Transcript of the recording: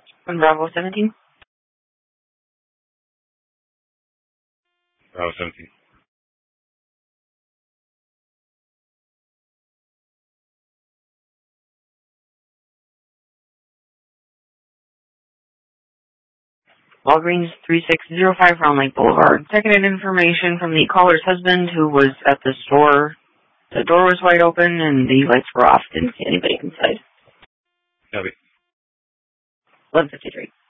On Bravo 17? Bravo 17. Walgreens 3605 Round Lake Boulevard. Seconded information from the caller's husband who was at the store. The door was wide open and the lights were off. Didn't see anybody inside. Copy. 11:53.